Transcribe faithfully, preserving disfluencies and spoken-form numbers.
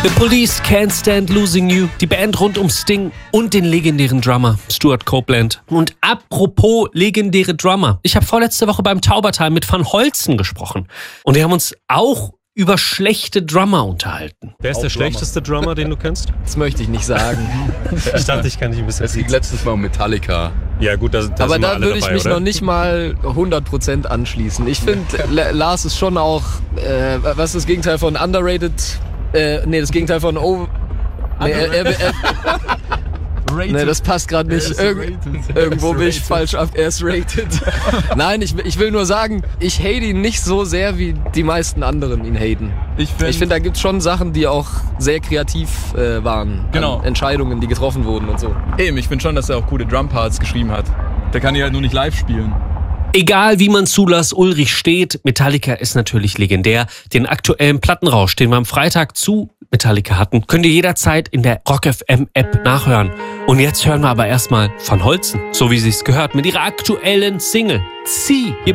The Police, Can't Stand Losing You, die Band rund um Sting und den legendären Drummer Stuart Copeland. Und apropos legendäre Drummer, ich habe vorletzte Woche beim Taubertal mit Van Holzen gesprochen und wir haben uns auch über schlechte Drummer unterhalten. Wer ist Auch der Drummer. schlechteste Drummer, den du kennst? Das möchte ich nicht sagen. Ich dachte, ich kann dich ein bisschen... Es ging letztens mal um Metallica. Ja gut, da, da Aber sind wir da alle würde ich dabei, mich oder? noch nicht mal hundert Prozent anschließen. Ich finde, La- Lars ist schon auch, äh, was ist das Gegenteil von underrated? Äh, nee, das Gegenteil von over... Nee, er, er, er, nee, das passt gerade nicht. Irg irgendwo bin ich falsch ab. Er ist rated. Nein, ich, ich will nur sagen, ich hate ihn nicht so sehr, wie die meisten anderen ihn haten. Ich finde, Ich finde, da gibt es schon Sachen, die auch sehr kreativ äh, waren. Genau. An Entscheidungen, die getroffen wurden und so. eben, ich finde schon, dass er auch gute Drumparts geschrieben hat. Der kann die halt nur nicht live spielen. Egal wie man zu Lars Ulrich steht, Metallica ist natürlich legendär. Den aktuellen Plattenrausch, den wir am Freitag zu Metallica hatten, könnt ihr jederzeit in der Rock F M App nachhören. Und jetzt hören wir aber erstmal Van Holzen, so wie sich's gehört, mit ihrer aktuellen Single Zieh.